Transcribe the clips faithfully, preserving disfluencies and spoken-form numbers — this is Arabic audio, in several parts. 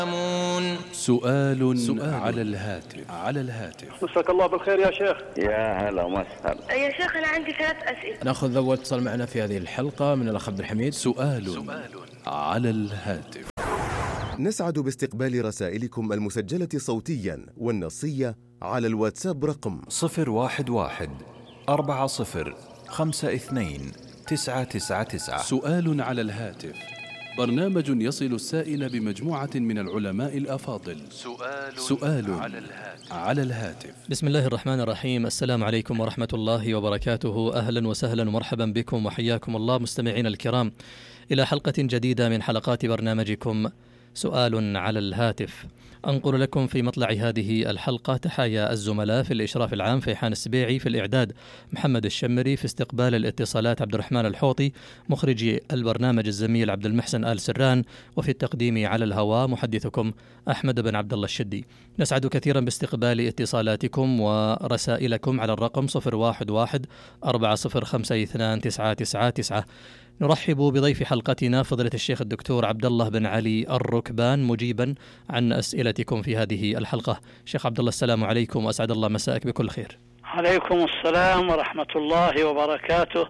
سؤال, سؤال على الهاتف على الهاتف مساك الله بالخير يا شيخ. يا هلا وسهلا يا شيخ أنا عندي ثلاث أسئلة. نأخذ أول اتصال معنا في هذه الحلقة من الأخ عبد الحميد. سؤال, سؤال على الهاتف. نسعد باستقبال رسائلكم المسجلة صوتيا والنصية على الواتساب رقم صفر واحد واحد أربعة صفر خمسة اثنين تسعة تسعة تسعة. سؤال على الهاتف، برنامج يصل السائل بمجموعة من العلماء الأفاضل. سؤال, سؤال على الهاتف. على الهاتف. بسم الله الرحمن الرحيم. السلام عليكم ورحمة الله وبركاته. أهلا وسهلا ومرحبا بكم وحياكم الله مستمعين الكرام إلى حلقة جديدة من حلقات برنامجكم سؤال على الهاتف. أنقل لكم في مطلع هذه الحلقة تحايا الزملاء في الإشراف العام فيحان السبيعي، في الإعداد محمد الشمري، في استقبال الاتصالات عبد الرحمن الحوطي، مخرجي البرنامج الزميل عبد المحسن آل سران، وفي التقديم على الهواء محدثكم أحمد بن عبد الله الشدي. نسعد كثيرا باستقبال اتصالاتكم ورسائلكم على الرقم صفر واحد واحد أربعة صفر خمسة اثنان تسعة تسعة تسعة. نرحب بضيف حلقتنا فضيلة الشيخ الدكتور عبد الله بن علي الركبان مجيبا عن أسئلتكم في هذه الحلقة. شيخ عبد الله السلام عليكم وأسعد الله مساءك بكل خير. عليكم السلام ورحمة الله وبركاته،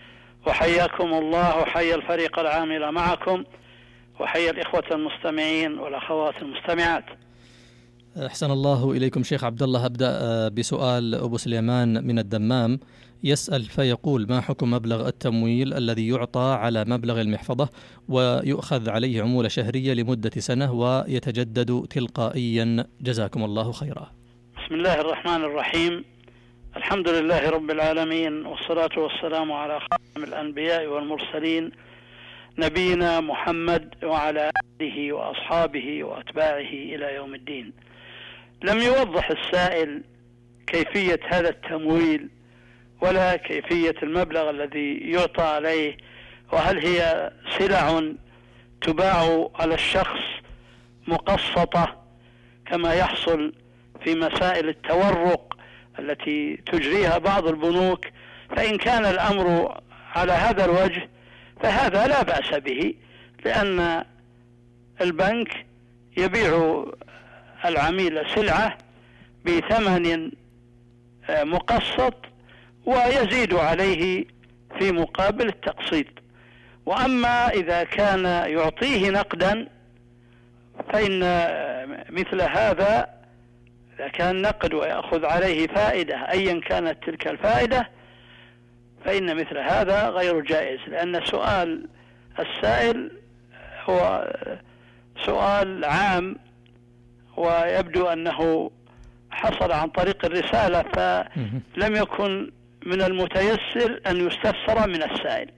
وحياكم الله وحيا الفريق العامل معكم وحيا الإخوة المستمعين والأخوات المستمعات. أحسن الله إليكم شيخ عبد الله. أبدأ بسؤال أبو سليمان من الدمام، يسأل فيقول: ما حكم مبلغ التمويل الذي يعطى على مبلغ المحفظة ويؤخذ عليه عمولة شهرية لمدة سنة ويتجدد تلقائيا؟ جزاكم الله خيرا. بسم الله الرحمن الرحيم، الحمد لله رب العالمين، والصلاة والسلام على خاتم الأنبياء والمرسلين نبينا محمد وعلى آله وأصحابه وأتباعه إلى يوم الدين. لم يوضح السائل كيفية هذا التمويل ولا كيفية المبلغ الذي يعطى عليه، وهل هي سلع تباع على الشخص مقسطة كما يحصل في مسائل التورق التي تجريها بعض البنوك. فإن كان الأمر على هذا الوجه فهذا لا بأس به، لأن البنك يبيع العميل سلعة بثمن مقسط ويزيد عليه في مقابل التقسيط. وأما إذا كان يعطيه نقدا فإن مثل هذا إذا كان نقد ويأخذ عليه فائدة أيا كانت تلك الفائدة فإن مثل هذا غير جائز، لأن سؤال السائل هو سؤال عام ويبدو أنه حصل عن طريق الرسالة، فلم يكن من المتيسر أن يستفسر من السائل.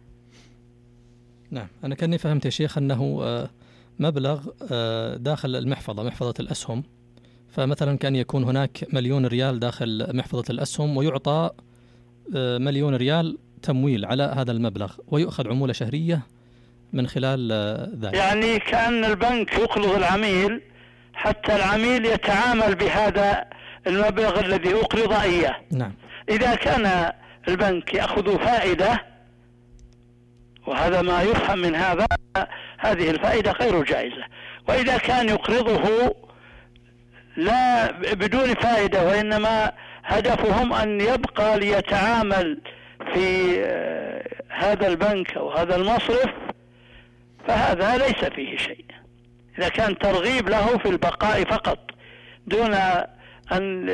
نعم، أنا كأني فهمت يا شيخ أنه مبلغ داخل المحفظة، محفظة الأسهم، فمثلا كان يكون هناك مليون ريال داخل محفظة الأسهم ويعطى مليون ريال تمويل على هذا المبلغ ويؤخذ عمولة شهرية من خلال ذلك. يعني كأن البنك يقرض العميل حتى العميل يتعامل بهذا المبلغ الذي أقرض إياه. نعم. إذا كان البنك يأخذ فائدة، وهذا ما يفهم من هذا، هذه الفائدة غير جائزة. وإذا كان يقرضه لا بدون فائدة وإنما هدفهم أن يبقى ليتعامل في هذا البنك أو هذا المصرف فهذا ليس فيه شيء. إذا كان ترغيب له في البقاء فقط دون أن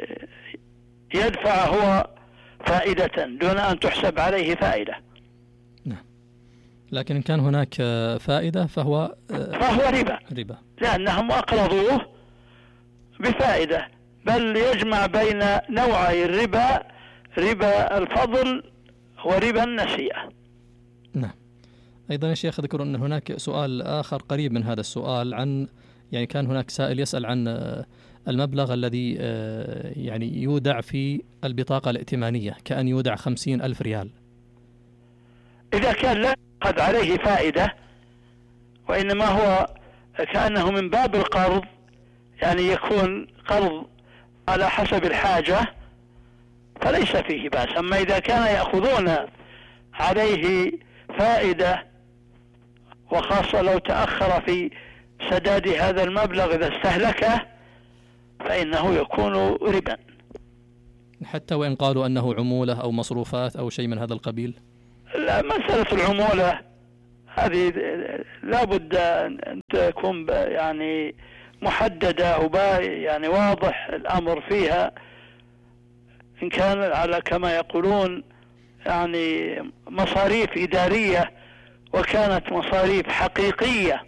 يدفع هو فائدة، دون أن تحسب عليه فائدة. نعم. لكن إن كان هناك فائدة فهو فهو ربا ربا لأنهم أقرضوه بفائدة، بل يجمع بين نوعي الربا، ربا الفضل وربا النسيئة. نعم. أيضا يا شيخ أذكر أن هناك سؤال آخر قريب من هذا السؤال، عن يعني كان هناك سائل يسأل عن المبلغ الذي يعني يودع في البطاقة الائتمانية، كأن يودع خمسين ألف ريال. إذا كان لا يأخذ عليه فائدة وإنما هو كأنه من باب القرض، يعني يكون قرض على حسب الحاجة، فليس فيه بأس. أما إذا كان يأخذون عليه فائدة، وخاصة لو تأخر في سداد هذا المبلغ إذا استهلكه فإنه يكون ربا، حتى وإن قالوا أنه عمولة أو مصروفات أو شيء من هذا القبيل. لا، مسألة العمولة هذه لا بد أن تكون يعني محددة أو يعني واضح الأمر فيها. إن كان على كما يقولون يعني مصاريف إدارية وكانت مصاريف حقيقية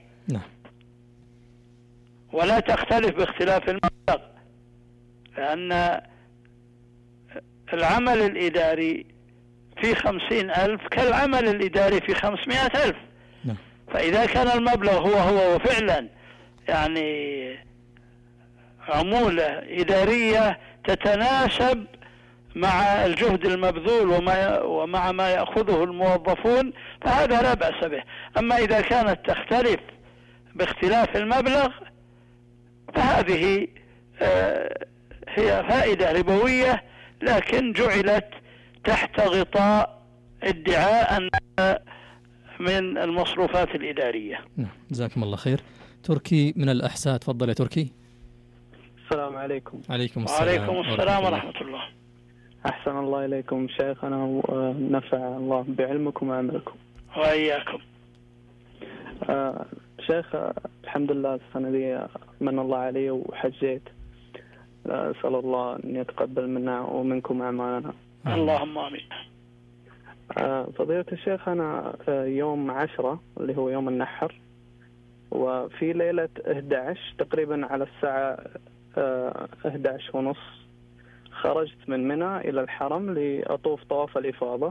ولا تختلف باختلاف المبلغ، لأن العمل الإداري في خمسين ألف كالعمل الإداري في خمسمائة ألف. فإذا كان المبلغ هو هو وفعلا يعني عمولة إدارية تتناسب مع الجهد المبذول وما ومع ما يأخذه الموظفون فهذا لا بأس به. أما إذا كانت تختلف باختلاف المبلغ فهذه هي فائدة ربوية لكن جعلت تحت غطاء ادعاء أنها من المصروفات الإدارية. جزاكم الله خير. تركي من الأحساء، تفضل يا تركي. السلام عليكم. عليكم السلام. وعليكم السلام ورحمة الله. أحسن الله إليكم شيخنا ونفع الله بعلمكم وعملكم. وإياكم. آه شيخ، الحمد لله السنة دي من الله علي وحجيت، أسأل الله أن يتقبل منا ومنكم أعمالنا. اللهم آمين. آه فضيلة الشيخ، أنا يوم عشرة اللي هو يوم النحر، وفي ليلة أحد عشر تقريبا على الساعة آه أحد عشر ونص خرجت من منى إلى الحرم لأطوف طواف الإفاضة،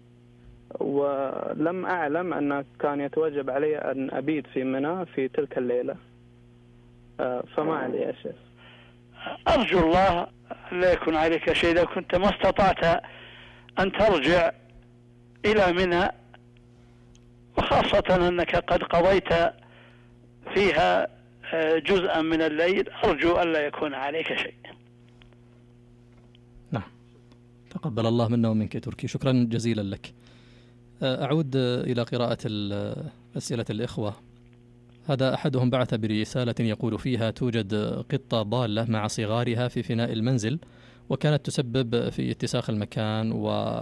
ولم أعلم أن كان يتوجب علي أن أبيت في منى في تلك الليلة، آه فما علي يا شيخ. أرجو الله لا يكون عليك شيء إذا كنت ما استطعت أن ترجع إلى منى، وخاصة أنك قد قضيت فيها جزءا من الليل، أرجو أن لا يكون عليك شيء. نعم، تقبل الله منا ومنك تركي، شكرا جزيلا لك. أعود إلى قراءة أسئلة الإخوة. هذا أحدهم بعث برسالة يقول فيها: توجد قطة ضالة مع صغارها في فناء المنزل، وكانت تسبب في اتساخ المكان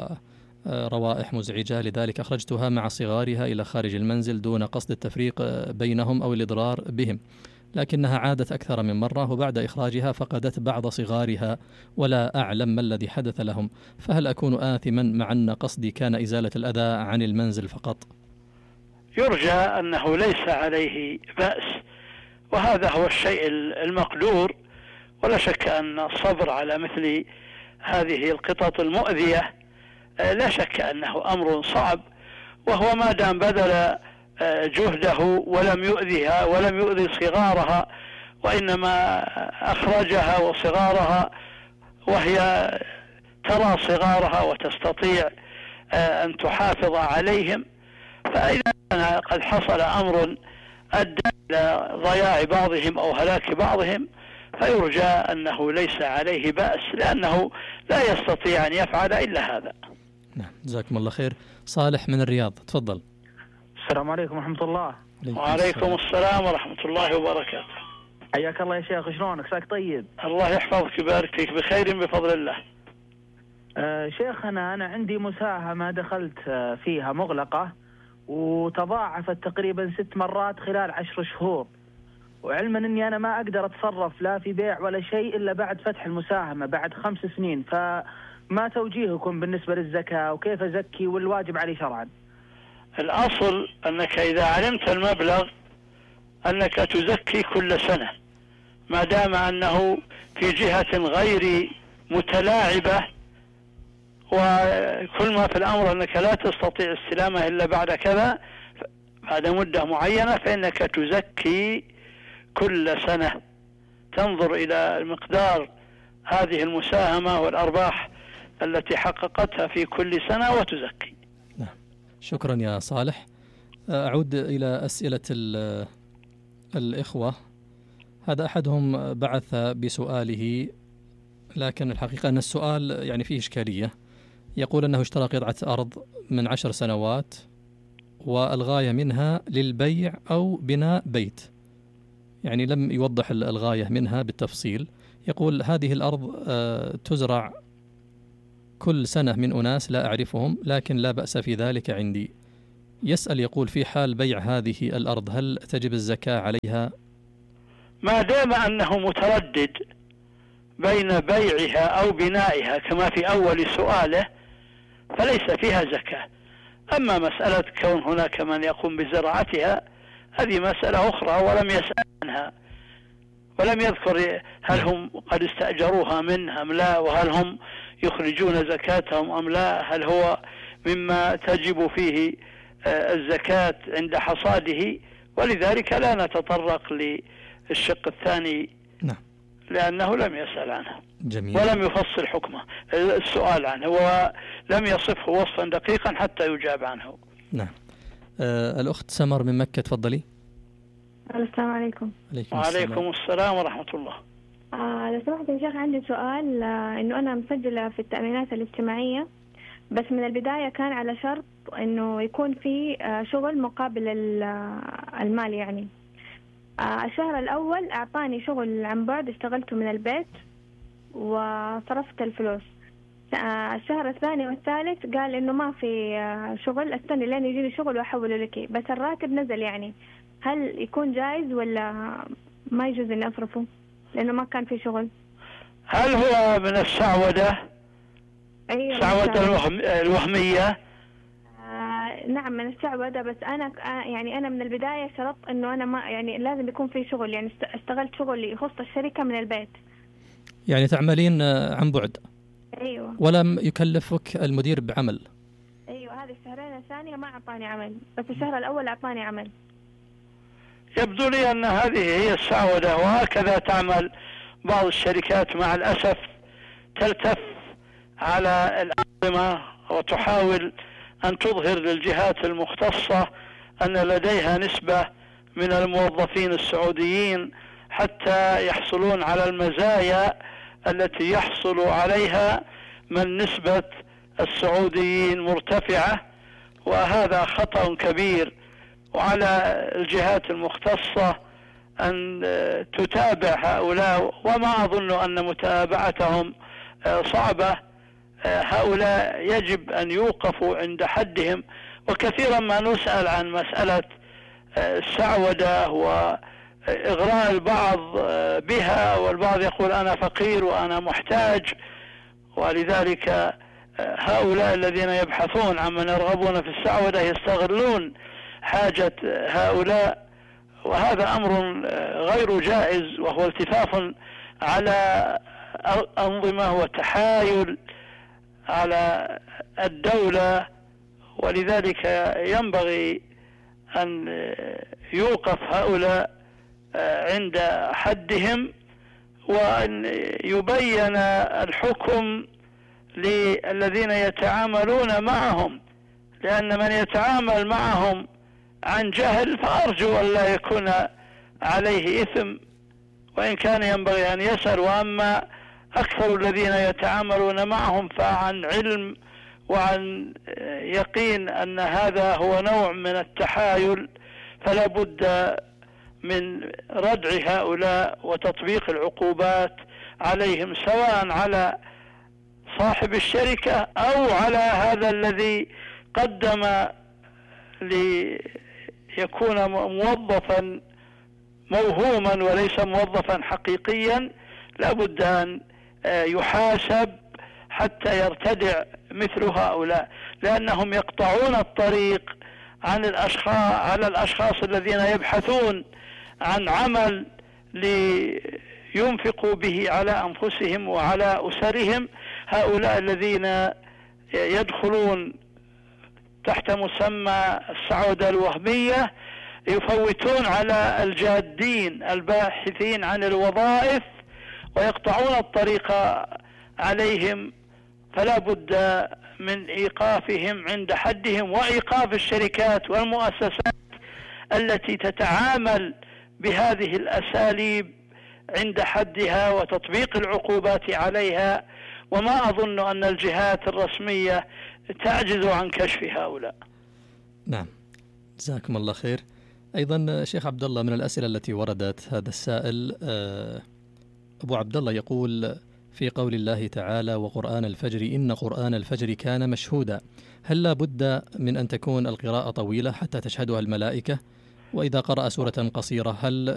وروائح مزعجة، لذلك أخرجتها مع صغارها إلى خارج المنزل دون قصد التفريق بينهم أو الإضرار بهم، لكنها عادت أكثر من مرة، وبعد إخراجها فقدت بعض صغارها ولا أعلم ما الذي حدث لهم، فهل أكون آثما مع أن قصدي كان إزالة الأذى عن المنزل فقط؟ يرجى أنه ليس عليه بأس، وهذا هو الشيء المقدور، ولا شك أن الصبر على مثل هذه القطط المؤذية لا شك أنه أمر صعب، وهو ما دام بذل جهده ولم يؤذيها ولم يؤذي صغارها، وإنما أخرجها وصغارها وهي ترى صغارها وتستطيع أن تحافظ عليهم، فإذا كان قد حصل أمر أدى إلى ضياع بعضهم أو هلاك بعضهم فيرجى أنه ليس عليه بأس، لأنه لا يستطيع أن يفعل إلا هذا. نعم، جزاكم الله خير. صالح من الرياض، تفضل. السلام عليكم ورحمة الله. وعليكم السلام ورحمة الله وبركاته. حياك الله يا شيخ، شلونك؟ ساك طيب؟ الله يحفظك ويبارك فيك، بخير بفضل الله. آه شيخنا، أنا عندي مساهمة دخلت فيها مغلقة وتضاعفت تقريبا ست مرات خلال عشر شهور، وعلما أني أنا ما أقدر أتصرف لا في بيع ولا شيء إلا بعد فتح المساهمة بعد خمس سنين، فما توجيهكم بالنسبة للزكاة وكيف أزكي والواجب علي شرعا؟ الأصل أنك إذا علمت المبلغ أنك تزكي كل سنة، ما دام أنه في جهة غير متلاعبة، وكل ما في الأمر أنك لا تستطيع استلامه إلا بعد كذا بعد مدة معينة، فإنك تزكي كل سنة، تنظر إلى مقدار هذه المساهمة والأرباح التي حققتها في كل سنة وتزكي. شكرا يا صالح. أعود إلى أسئلة الإخوة. هذا أحدهم بعث بسؤاله، لكن الحقيقة أن السؤال يعني فيه إشكالية. يقول أنه اشترى قطعة أرض من عشر سنوات والغاية منها للبيع أو بناء بيت، يعني لم يوضح الغاية منها بالتفصيل. يقول هذه الأرض تزرع كل سنة من أناس لا أعرفهم، لكن لا بأس في ذلك عندي. يسأل يقول في حال بيع هذه الأرض هل تجب الزكاة عليها؟ ما دام أنه متردد بين بيعها أو بنائها كما في أول سؤاله فليس فيها زكاة. أما مسألة كون هناك من يقوم بزراعتها هذه مسألة أخرى ولم يسأل عنها، ولم يذكر هل هم قد استأجروها منه أم لا، وهل هم يخرجون زكاتهم أم لا، هل هو مما تجب فيه الزكاة عند حصاده. ولذلك لا نتطرق للشق الثاني. نعم. لأنه لم يسأل عنه. جميل. ولم يفصل حكمه السؤال عنه، ولم يصفه وصفا دقيقا حتى يجاب عنه. نعم. آه الأخت سمر من مكة، تفضلي. السلام عليكم. وعليكم السلام ورحمة الله. آه لو سمحت يا شيخ عندي سؤال. آه إنه أنا مسجلة في التأمينات الاجتماعية، بس من البداية كان على شرط إنه يكون في آه شغل مقابل المال. يعني آه الشهر الأول أعطاني شغل عن بعد، اشتغلته من البيت وصرفت الفلوس. آه الشهر الثاني والثالث قال إنه ما في آه شغل، استني لين يجيني شغل وأحوله لك، بس الراتب نزل. يعني هل يكون جائز ولا ما يجوز إني أصرفه لأنه ما كان في شغل؟ هل هو من السعودة؟ أيوة. السعودة الوهم... الوهمية؟ آه نعم من السعودة، بس أنا آه يعني أنا من البداية شرطت إنه أنا ما يعني لازم يكون في شغل. يعني اشتغلت شغل يخص الشركة من البيت. يعني تعملين عن بعد؟ أيوة. ولم يكلفك المدير بعمل؟ أيوة. هذه الشهرين الثانية ما أعطاني عمل، بس الشهر الأول أعطاني عمل. يبدو لي أن هذه هي السعودة، وهكذا تعمل بعض الشركات مع الأسف، تلتف على الأنظمة وتحاول أن تظهر للجهات المختصة أن لديها نسبة من الموظفين السعوديين حتى يحصلون على المزايا التي يحصل عليها من نسبة السعوديين مرتفعة، وهذا خطأ كبير. وعلى الجهات المختصة أن تتابع هؤلاء، وما أظن أن متابعتهم صعبة. هؤلاء يجب أن يوقفوا عند حدهم. وكثيرا ما نسأل عن مسألة السعودة وإغراء البعض بها، والبعض يقول أنا فقير وأنا محتاج، ولذلك هؤلاء الذين يبحثون عن من يرغبون في السعودة يستغلون حاجة هؤلاء، وهذا أمر غير جائز، وهو التفاف على أنظمة وتحايل على الدولة. ولذلك ينبغي أن يوقف هؤلاء عند حدهم، وأن يبين الحكم للذين يتعاملون معهم، لأن من يتعامل معهم عن جهل فأرجو أن لا يكون عليه إثم، وإن كان ينبغي أن يسأل. وأما أكثر الذين يتعاملون معهم فعن علم وعن يقين أن هذا هو نوع من التحايل، فلا بد من ردع هؤلاء وتطبيق العقوبات عليهم، سواء على صاحب الشركة أو على هذا الذي قدم ليكون موظفا موهوما وليس موظفا حقيقيا. لا بد أن يحاسب حتى يرتدع مثل هؤلاء، لأنهم يقطعون الطريق عن الأشخاص على الأشخاص الذين يبحثون عن عمل لينفقوا به على أنفسهم وعلى أسرهم. هؤلاء الذين يدخلون تحت مسمى السعودة الوهمية يفوتون على الجادين الباحثين عن الوظائف ويقطعون الطريق عليهم، فلا بد من إيقافهم عند حدهم، وإيقاف الشركات والمؤسسات التي تتعامل بهذه الأساليب عند حدها وتطبيق العقوبات عليها. وما أظن أن الجهات الرسمية تعجز عن كشف هؤلاء. نعم، جزاكم الله خير. أيضا شيخ عبد الله، من الأسئلة التي وردت هذا السائل أبو عبد الله يقول: في قول الله تعالى وقرآن الفجر إن قرآن الفجر كان مشهودا، هل لا بد من أن تكون القراءة طويلة حتى تشهدها الملائكة؟ وإذا قرأ سورة قصيرة هل